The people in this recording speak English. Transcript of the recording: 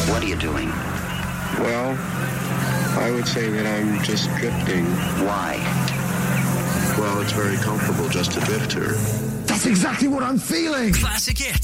What are you doing? Well, I would say that I'm just drifting. Why? Well, it's very comfortable just to drift here. That's exactly what I'm feeling. Classic hits.